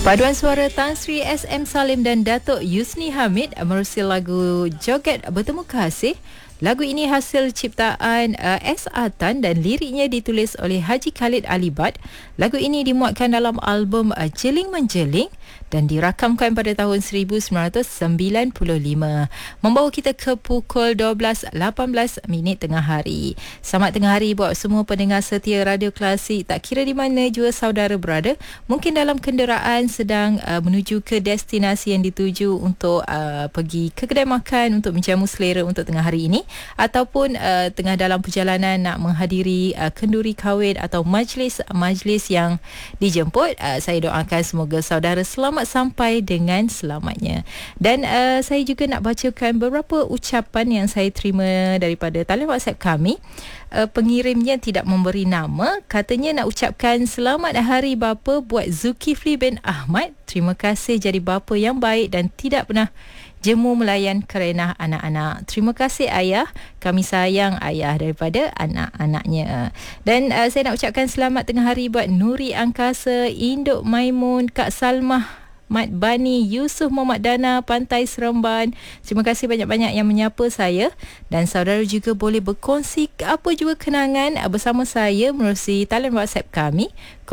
Paduan suara Tan Sri SM Salim dan Datuk Yusni Hamid menerusi lagu Joget Bertemu Kasih. Lagu ini hasil ciptaan S.A. Tan dan liriknya ditulis oleh Haji Khalid Alibad. Lagu ini dimuatkan dalam album Jeling Menjeling dan dirakamkan pada tahun 1995. Membawa kita ke pukul 12.18 tengah hari. Selamat tengah hari buat semua pendengar setia Radio Klasik, tak kira di mana jua saudara berada. Mungkin dalam kenderaan sedang menuju ke destinasi yang dituju untuk pergi ke kedai makan untuk menjamu selera untuk tengah hari ini, ataupun tengah dalam perjalanan nak menghadiri kenduri kahwin atau majlis yang dijemput. Saya doakan semoga saudara selamat sampai dengan selamatnya. Dan saya juga nak bacakan beberapa ucapan yang saya terima daripada talian WhatsApp kami. Pengirimnya tidak memberi nama. Katanya nak ucapkan selamat hari bapa buat Zulkifli bin Ahmad. Terima kasih jadi bapa yang baik dan tidak pernah jemu melayan kerana anak-anak. Terima kasih ayah. Kami sayang ayah daripada anak-anaknya. Dan saya nak ucapkan selamat tengah hari buat Nuri Angkasa, Induk Maimun, Kak Salmah Mat Bani, Yusuf Muhammad Dana, Pantai Seremban. Terima kasih banyak-banyak yang menyapa saya. Dan saudara juga boleh berkongsi apa juga kenangan bersama saya menerusi talian WhatsApp kami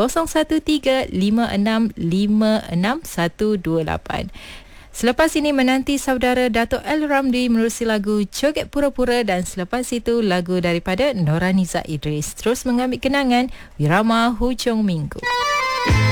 0135656128. Selepas ini menanti saudara Dato' El Ramli menerusi lagu Joget Pura-Pura, dan selepas itu lagu daripada Noraniza Idris. Terus mengambil kenangan Wirama Hujung Minggu.